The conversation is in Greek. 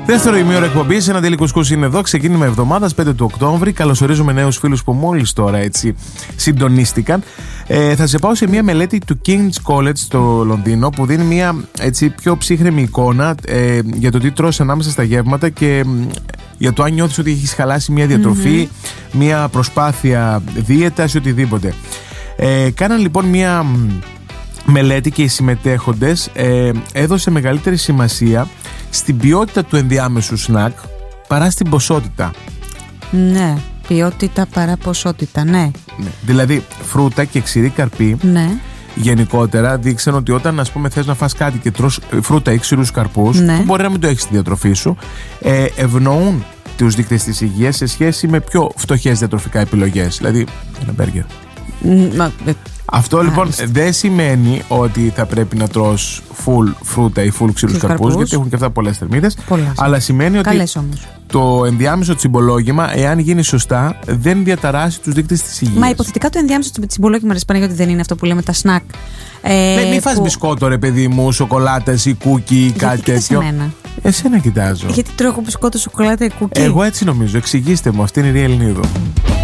Δεύτερο ημίωρο εκπομπής, ένα Daily Couscous είναι εδώ. Ξεκίνημα εβδομάδας 5 του Οκτώβρη. Καλωσορίζουμε νέους φίλους που μόλις τώρα έτσι συντονίστηκαν. Θα σε πάω σε μια μελέτη του King's College στο Λονδίνο που δίνει μια έτσι πιο ψύχρεμη εικόνα για το τι τρως ανάμεσα στα γεύματα και για το αν νιώθεις ότι έχεις χαλάσει μια διατροφή, μια προσπάθεια δίαιτας ή οτιδήποτε. Κάναν λοιπόν μια μελέτη και οι συμμετέχοντες έδωσε μεγαλύτερη σημασία στην ποιότητα του ενδιάμεσου σνακ παρά στην ποσότητα. Ναι, ποιότητα παρά ποσότητα, ναι. Δηλαδή φρούτα και ξηρή καρπή γενικότερα δείξαν ότι όταν ας πούμε θες να φας κάτι και τρως φρούτα ή ξηρούς καρπούς, που μπορεί να μην το έχεις στη διατροφή σου, ευνοούν τους δείκτες της υγείας σε σχέση με πιο φτωχές διατροφικά επιλογές. Δηλαδή ένα μπέργκερ. Αυτό λοιπόν δεν σημαίνει ότι θα πρέπει να τρως full φρούτα ή full ξηρούς καρπούς, γιατί έχουν και αυτά πολλές θερμίδες. Αλλά σημαίνει ότι το ενδιάμεσο τσιμπολόγημα, εάν γίνει σωστά, δεν διαταράσει τους δείκτες της υγείας. Μα υποθετικά το ενδιάμεσο τσιμπολόγημα, ρε Παναγιώτη, δεν είναι αυτό που λέμε τα σνακ. Μην φας μπισκότο, ρε παιδί μου, σοκολάτες ή κούκι ή κάτι τέτοιο. Εσένα κοιτάζω. Γιατί τρώω μπισκότο, σοκολάτα ή κούκι. Εγώ έτσι νομίζω. Εξηγήστε μου, αυτή είναι η Ριελνίδου.